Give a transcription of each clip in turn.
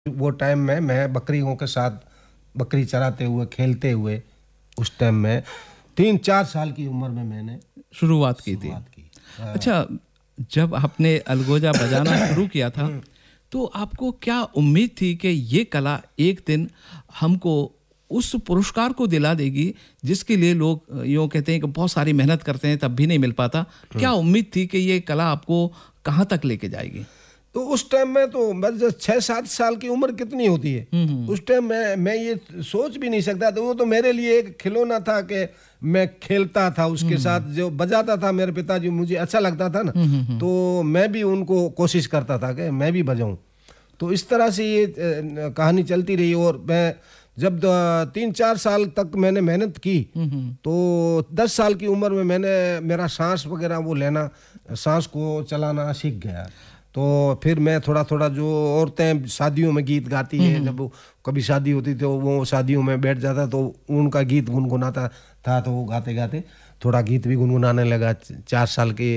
वो टाइम में मैं बकरियों के साथ बकरी चराते हुए खेलते हुए उस टाइम में 3-4 साल की उम्र में मैंने शुरुआत की थी। शुरुआत की। हाँ। अच्छा, जब आपने अलगोजा बजाना शुरू किया था तो आपको क्या उम्मीद थी कि ये कला एक दिन हमको उस पुरस्कार को दिला देगी जिसके लिए लोग यूँ कहते हैं कि बहुत सारी मेहनत करते हैं तब भी नहीं मिल पाता? क्या उम्मीद थी कि ये कला आपको कहाँ तक लेके जाएगी? तो उस टाइम में तो बस 6-7 साल की उम्र कितनी होती है उस टाइम में मैं ये सोच भी नहीं सकता था। वो तो मेरे लिए एक खिलौना था कि मैं खेलता था उसके साथ, जो बजाता था मेरे पिताजी, मुझे अच्छा लगता था ना, तो मैं भी उनको कोशिश करता था कि मैं भी बजाऊं। तो इस तरह से ये कहानी चलती रही। और मैं जब 3-4 साल तक मैंने मेहनत की तो 10 साल की उम्र में मैंने मेरा सांस वगैरह वो लेना, सांस को चलाना सीख गया। तो फिर मैं थोड़ा थोड़ा, जो औरतें शादियों में गीत गाती हैं, जब वो कभी शादी होती तो वो शादियों में बैठ जाता तो उनका गीत गुनगुनाता था, तो वो गाते गाते थोड़ा गीत भी गुनगुनाने लगा 4 साल के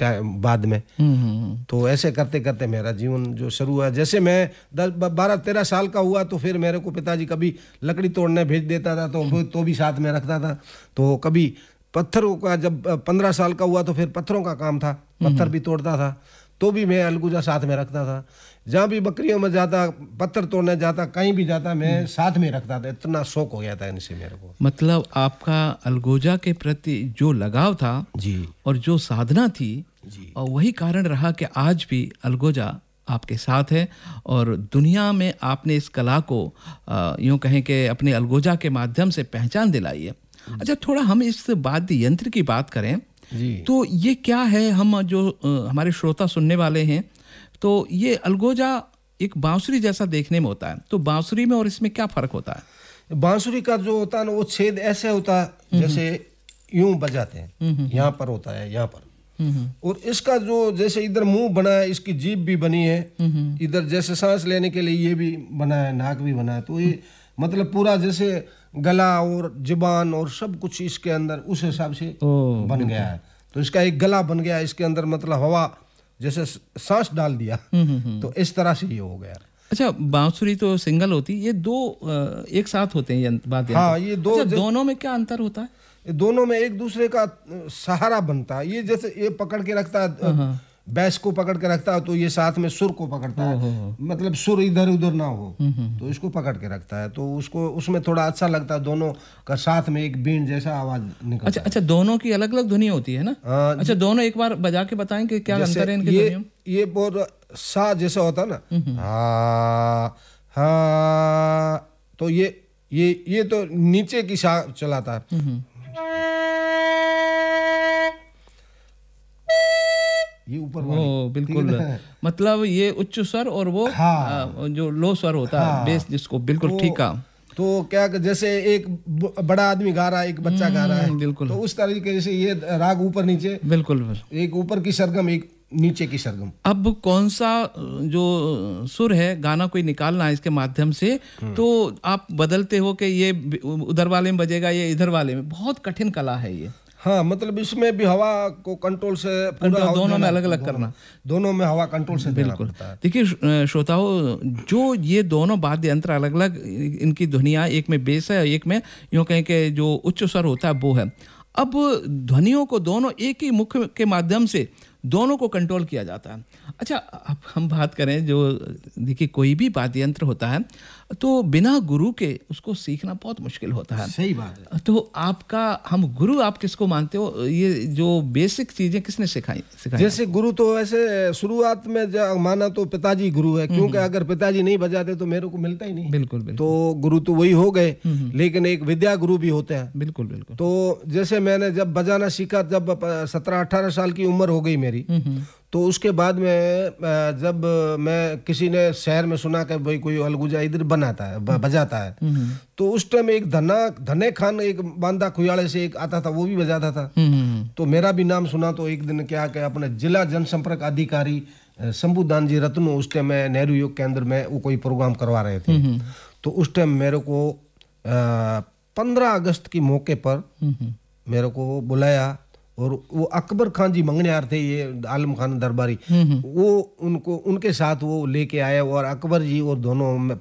बाद में। तो ऐसे करते करते मेरा जीवन जो शुरू हुआ, जैसे मैं 10-12-13 साल का हुआ तो फिर मेरे को पिताजी कभी लकड़ी तोड़ने भेज देता था, तो भी साथ में रखता था। तो कभी पत्थरों का, जब 15 साल का हुआ तो फिर पत्थरों का काम था, पत्थर भी तोड़ता था, तो भी मैं अलगुजा साथ में रखता था। जहाँ भी बकरियों में जाता, पत्थर तोड़ने जाता, कहीं भी जाता, मैं साथ में रखता था। इतना शौक हो गया था इनसे मेरे को। मतलब आपका अलगोजा के प्रति जो लगाव था जी और जो साधना थी, जी और वही कारण रहा कि आज भी अलगोजा आपके साथ है और दुनिया में आपने इस कला को यूँ कहें कि अपने अलगोजा के माध्यम से पहचान दिलाई है। अच्छा, थोड़ा हम इस वाद्य यंत्र की बात करें जी। तो ये क्या है? हम जो हमारे श्रोता सुनने वाले हैं, तो ये अलगोजा एक बांसुरी जैसा देखने में होता है, तो बांसुरी में और इसमें क्या फर्क होता है? बांसुरी का जो होता है ना, वो छेद ऐसे होता है जैसे यूं बजाते हैं, यहाँ पर होता है, यहाँ पर। और इसका जो जैसे इधर मुंह बना है, इसकी जीभ भी बनी है, इधर जैसे सांस लेने के लिए ये भी बना है, नाक भी बना है। तो ये मतलब पूरा जैसे गला और जुबान और सब कुछ इसके अंदर उस हिसाब से बन गया है। तो इसका एक गला बन गया, इसके अंदर मतलब हवा जैसे सांस डाल दिया, तो इस तरह से ये हो गया। अच्छा, बांसुरी तो सिंगल होती, ये दो एक साथ होते हैं वाद्य यंत्र। हाँ, ये दो। अच्छा, दोनों में क्या अंतर होता है? दोनों में एक दूसरे का सहारा बनता है। ये जैसे ये पकड़ के रखता है, बैस को पकड़ के रखता है, तो ये साथ में सुर को पकड़ता है, मतलब सुर इधर उधर ना हो, तो इसको पकड़ के रखता है। तो उसको उसमें थोड़ा अच्छा लगता है, दोनों का साथ में एक बीन जैसा आवाज निकलता अच्छा अच्छा, दोनों की अलग अलग ध्वनि होती है ना? अच्छा, दोनों एक बार बजा के बताएं कि क्या अंतर है इनके ध्वनियों में? ये बहुत सा जैसा होता है ना, हा हा, तो ये तो नीचे की सा चलाता है, ये ऊपर वाली। बिल्कुल। मतलब ये उच्च स्वर और वो जो लो स्वर होता है, बेस जिसको, बिल्कुल ठीक है। तो क्या जैसे एक बड़ा आदमी गा रहा है, एक बच्चा गा रहा है, बिल्कुल, तो उस तरीके से ये राग ऊपर नीचे, बिल्कुल, एक ऊपर की सरगम, एक नीचे की सरगम। अब कौन सा जो सुर है, गाना कोई निकालना है इसके माध्यम से, तो आप बदलते हो कि ये उधर वाले में बजेगा, ये इधर वाले में। बहुत कठिन कला है ये। हाँ, मतलब इसमें भी हवा को कंट्रोल से पूरा दोनों में अलग अलग करना, दोनों में हवा कंट्रोल से देना बिल्कुल पड़ता है। देखिए श्रोताओं, जो ये दोनों वाद्य यंत्र अलग अलग इनकी ध्वनियाँ, एक में बेस है, एक में यूँ कहें कि जो उच्च स्वर होता है वो है। अब ध्वनियों को दोनों एक ही मुख के माध्यम से दोनों को कंट्रोल किया जाता है। अच्छा, अब हम बात करें, जो देखिए कोई भी वाद्य यंत्र होता है तो बिना गुरु के उसको सीखना बहुत मुश्किल होता है। सही बात है। तो आपका, हम गुरु आप किसको मानते हो? ये जो बेसिक चीजें किसने सिखाई? जैसे गुरु तो वैसे शुरुआत में माना तो पिताजी गुरु है, क्योंकि अगर पिताजी नहीं बजाते तो मेरे को मिलता ही नहीं। बिल्कुल बिल्कुल। तो गुरु तो वही हो गए, लेकिन एक विद्या गुरु भी होते हैं। बिल्कुल बिल्कुल। तो जैसे मैंने जब बजाना सीखा, जब 17-18 साल की उम्र हो गई मेरी, तो उसके बाद में जब मैं किसी ने शहर में सुना कि भाई कोई अलगुजा इधर बनाता है, बजाता है, तो उस टाइम एक धने खान, एक बांदा खुयाले से एक आता था, वो भी बजाता था। तो मेरा भी नाम सुना, तो एक दिन क्या कि अपने जिला जनसंपर्क अधिकारी शंभुदान जी रत्नू, उस टाइम में नेहरू युग केंद्र में वो कोई प्रोग्राम करवा रहे थे। तो उस टाइम मेरे को 15 अगस्त की मौके पर मेरे को बुलाया, और वो अकबर खान जी मंगनियार थे, ये आलम खान दरबारी, वो उनको उनके साथ वो लेके आए, और अकबर जी और दोनों